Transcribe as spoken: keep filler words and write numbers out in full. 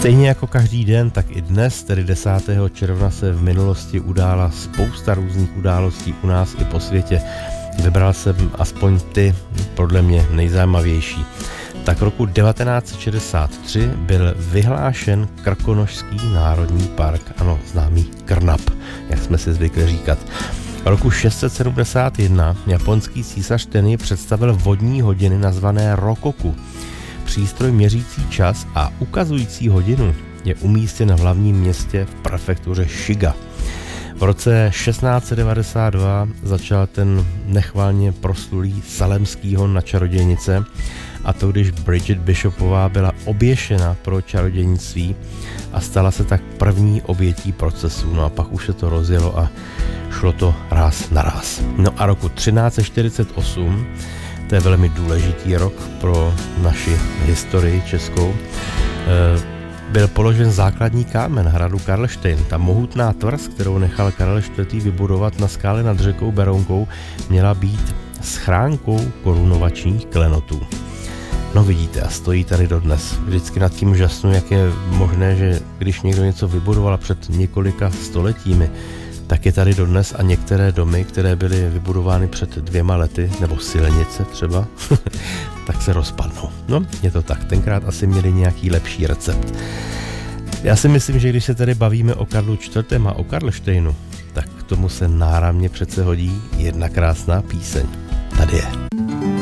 Stejně jako každý den, tak i dnes, tedy desátého června, se v minulosti udála spousta různých událostí u nás i po světě. Vybral jsem aspoň ty, podle mě nejzajímavější. Tak roku devatenáct set šedesát tři byl vyhlášen Krkonošský národní park, ano, známý Krnap, jak jsme si zvykli říkat. V roku šest set sedmdesát jedna japonský císař Tenji představil vodní hodiny nazvané Rokoku. Přístroj měřící čas a ukazující hodinu je umístěn v hlavním městě v prefektuře Shiga. V roce šestnáct set devadesát dva začal ten nechvalně proslulý salemský hon na čarodějnice, a to když Bridget Bishopová byla oběšena pro čarodějnictví a stala se tak první obětí procesu. No a pak už se to rozjelo a šlo to ráz na ráz. No a roku třináct set čtyřicet osm, to je velmi důležitý rok pro naši historii českou, byl položen základní kámen hradu Karlštejn. Ta mohutná tvrz, kterou nechal Karel čtvrtý. vybudovat na skále nad řekou Berounkou, měla být schránkou korunovačních klenotů. No vidíte, a stojí tady dodnes. Vždycky nad tím žasnu, jak je možné, že když někdo něco vybudoval před několika stoletími, tak je tady dodnes, a některé domy, které byly vybudovány před dvěma lety, nebo silnice třeba, tak se rozpadnou. No, je to tak. Tenkrát asi měli nějaký lepší recept. Já si myslím, že když se tady bavíme o Karlu čtvrtém. a o Karlštejnu, tak k tomu se náramně přece hodí jedna krásná píseň. Tady je.